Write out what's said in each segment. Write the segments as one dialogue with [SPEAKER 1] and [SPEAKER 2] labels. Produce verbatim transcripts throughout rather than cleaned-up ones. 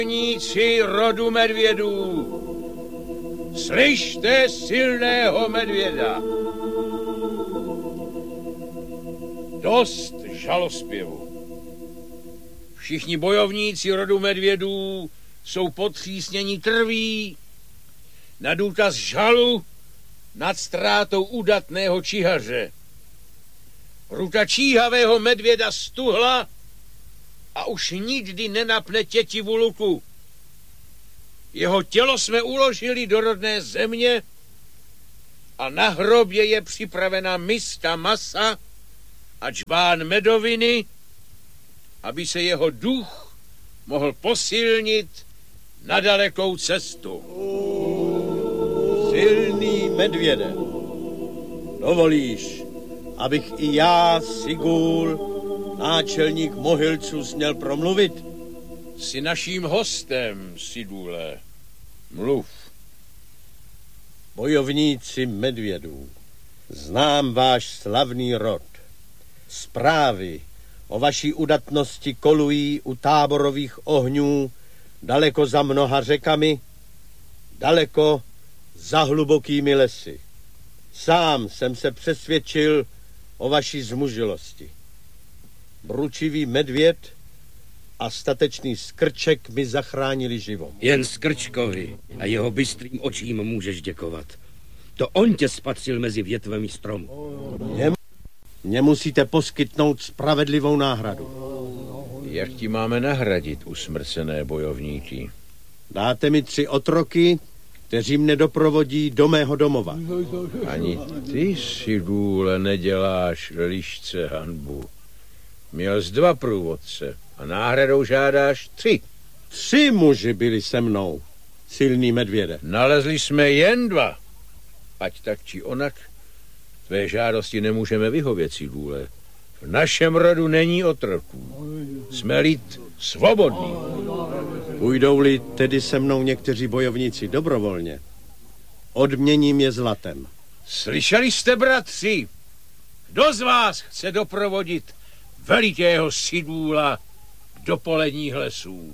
[SPEAKER 1] Bojovníci rodu medvědů, slyšte silného medvěda. Dost žalospěvu. Všichni bojovníci rodu medvědů jsou potřísněni krví na důkaz žalu nad ztrátou udatného čihaře. Ruka číhavého medvěda stuhla a už nikdy nenapne tětivu luku. Jeho tělo jsme uložili do rodné země a na hrobě je připravena miska masa a džbán medoviny, aby se jeho duch mohl posilnit na dalekou cestu.
[SPEAKER 2] Silný medvěde, dovolíš, abych i já, Sigul, náčelník Mohylců, směl promluvit?
[SPEAKER 1] Jsi naším hostem, Sigule. Mluv.
[SPEAKER 2] Bojovníci medvědů, znám váš slavný rod. Zprávy o vaší udatnosti kolují u táborových ohňů daleko za mnoha řekami, daleko za hlubokými lesy. Sám jsem se přesvědčil o vaší zmužilosti. Bručivý medvěd a statečný Skrček mi zachránili život.
[SPEAKER 3] Jen Skrčkovi a jeho bystrým očím můžeš děkovat. To on tě spatřil mezi větvemi stromu.
[SPEAKER 2] Mě, mě musíte poskytnout spravedlivou náhradu.
[SPEAKER 1] Jak ti máme nahradit, usmrcené bojovníky?
[SPEAKER 2] Dáte mi tři otroky, kteří mne doprovodí do mého domova.
[SPEAKER 1] Ani ty, Sigule, neděláš lišce hanbu. Měl z dva průvodce a náhradou žádáš tři.
[SPEAKER 2] Tři muži byli se mnou, silný medvěde.
[SPEAKER 1] Nalezli jsme jen dva. Ať tak či onak, tvé žádosti nemůžeme vyhovět, Sigule. V našem rodu není otroků. Jsme lid svobodný.
[SPEAKER 2] Půjdou-li tedy se mnou někteří bojovníci dobrovolně, odměním je zlatem.
[SPEAKER 1] Slyšeli jste, bratři? Kdo z vás chce doprovodit velikého Sigula do poledních lesů?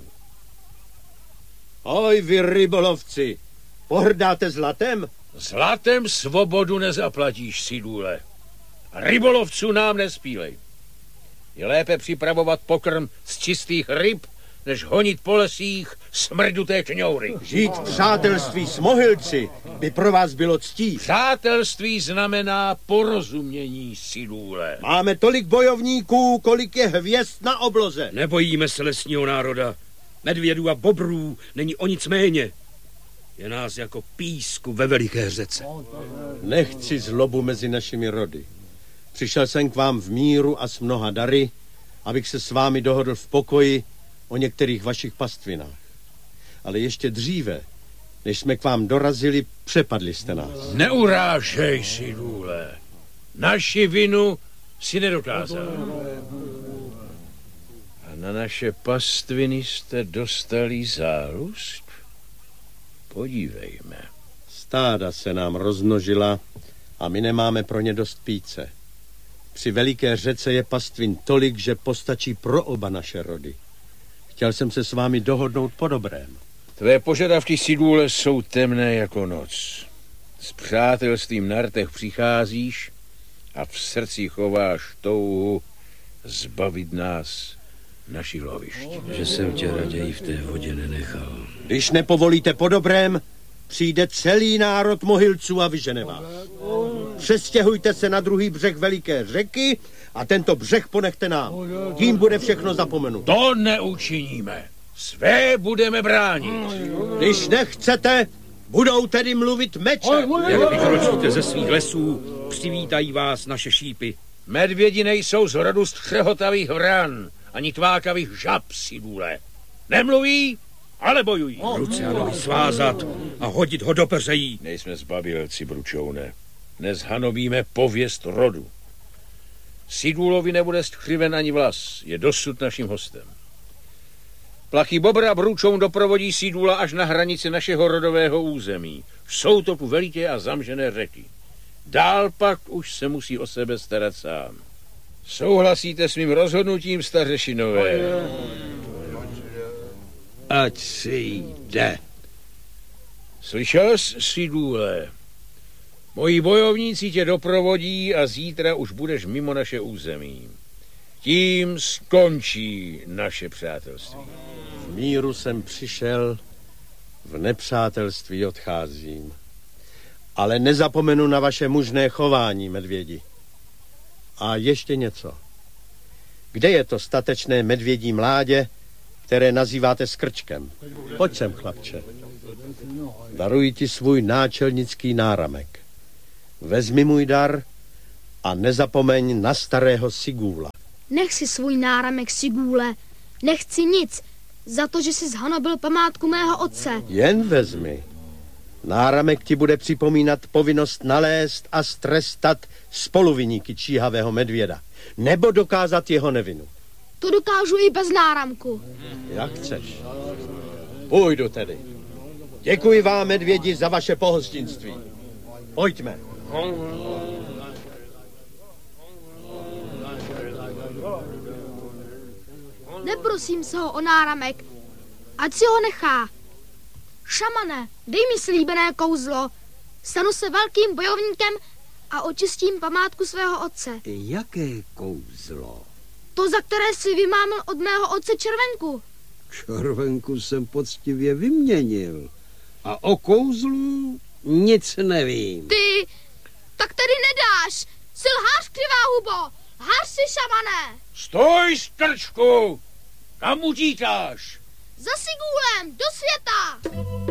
[SPEAKER 2] Oj, vy rybolovci, pohrdáte zlatem?
[SPEAKER 1] Zlatem svobodu nezaplatíš, Sigule. Rybolovců nám nespílej. Je lépe připravovat pokrm z čistých ryb, než honit po lesích smrduté kňoury.
[SPEAKER 2] Žít v přátelství s Mohylci by pro vás bylo ctí.
[SPEAKER 1] Přátelství znamená porozumění, Sigule.
[SPEAKER 2] Máme tolik bojovníků, kolik je hvězd na obloze.
[SPEAKER 3] Nebojíme se lesního národa. Medvědů a bobrů není o nic méně. Je nás jako písku ve veliké řece.
[SPEAKER 2] Nechci zlobu mezi našimi rody. Přišel jsem k vám v míru a s mnoha dary, abych se s vámi dohodl v pokoji o některých vašich pastvinách. Ale ještě dříve, než jsme k vám dorazili, přepadli jste nás.
[SPEAKER 1] Neurážej, Sigule. Naši vinu si nedokázal. A na naše pastviny jste dostali záluzk? Podívejme.
[SPEAKER 2] Stáda se nám rozmnožila a my nemáme pro ně dost píce. Při veliké řece je pastvin tolik, že postačí pro oba naše rody. Chtěl jsem se s vámi dohodnout po dobrém.
[SPEAKER 1] Tvé požadavky, Sigule, jsou temné jako noc. S přátelstvím na rtech přicházíš a v srdci chováš touhu zbavit nás našich lovišť.
[SPEAKER 3] Že jsem tě raději v té vodě nenechal.
[SPEAKER 2] Když nepovolíte po dobrém, přijde celý národ Mohylců a vyžene vás. Přestěhujte se na druhý břeh veliké řeky a tento břeh ponechte nám. Tím bude všechno zapomenuto.
[SPEAKER 1] To neučiníme. Své budeme bránit.
[SPEAKER 2] Když nechcete, budou tedy mluvit meče.
[SPEAKER 3] Jak vykročíte ze svých lesů, přivítají vás naše šípy.
[SPEAKER 1] Medvědi nejsou z rodu střehotavých vran, ani tvákavých žab, Sigule. Nemluví, ale bojují.
[SPEAKER 3] Ruce a nohy svázat a hodit ho do peřejí.
[SPEAKER 1] Nejsme zbabělci, bručoune. Nezhanovíme pověst rodu. Sigulovi nebude skřiven ani vlas, je dosud naším hostem. Plachý bobra bručoun doprovodí Sigula až na hranici našeho rodového území. Jsou to tu veliké a zamžené řeky. Dál pak už se musí o sebe starat sám. Souhlasíte s mým rozhodnutím, stařešinové?
[SPEAKER 4] Ať si jde.
[SPEAKER 1] Slyšel jsi, Sidůle? Moji bojovníci tě doprovodí a zítra už budeš mimo naše území. Tím skončí naše přátelství.
[SPEAKER 2] V míru jsem přišel, v nepřátelství odcházím. Ale nezapomenu na vaše mužné chování, medvědi. A ještě něco. Kde je to statečné medvědí mládě, které nazýváte skrčkem? Pojď sem, chlapče. Daruji ti svůj náčelnický náramek. Vezmi můj dar a nezapomeň na starého Sigúla.
[SPEAKER 5] Nech si svůj náramek, Sigúle. Nechci nic, za to, že jsi zhanobil památku mého otce.
[SPEAKER 2] Jen vezmi. Náramek ti bude připomínat povinnost nalézt a strestat spoluviníky číhavého medvěda, nebo dokázat jeho nevinu.
[SPEAKER 5] To dokážu i bez náramku.
[SPEAKER 2] Jak chceš. Půjdu tedy. Děkuji vám, medvědi, za vaše pohostinství. Pojďme.
[SPEAKER 5] Neprosím se ho o náramek, ať si ho nechá. Šamane, dej mi slíbené kouzlo. Stanu se velkým bojovníkem a očistím památku svého otce.
[SPEAKER 4] Jaké kouzlo?
[SPEAKER 5] To, za které si vymámil od mého otce červenku.
[SPEAKER 4] Červenku jsem poctivě vyměnil. A o kouzlu nic nevím.
[SPEAKER 5] Ty, tak tedy nedáš. Jsi lhář, křivá hubo. Lhář si, šamane.
[SPEAKER 1] Stoj, strčku! Kam utíkáš?
[SPEAKER 5] Za Sigúlem, do světa!